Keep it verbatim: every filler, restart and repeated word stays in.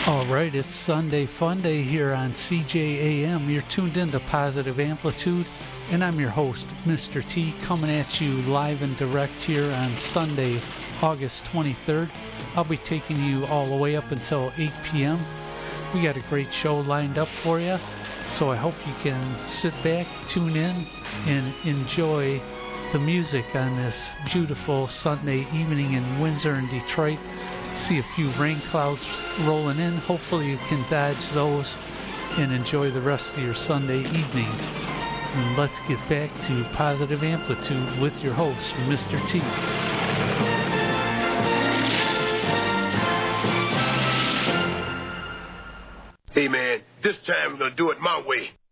All right, it's Sunday Fun Day here on C J A M. You're tuned in to Positive Amplitude, and I'm your host, Mister T, coming at you live and direct here on Sunday, August twenty-third. I'll be taking you all the way up until eight p.m. We got a great show lined up for you, so I hope you can sit back, tune in, and enjoy the music on this beautiful Sunday evening in Windsor and Detroit. See a few rain clouds rolling in. Hopefully you can dodge those and enjoy the rest of your Sunday evening. And let's get back to Positive Amplitude with your host, Mister T. Hey man, this time we're gonna do it my way.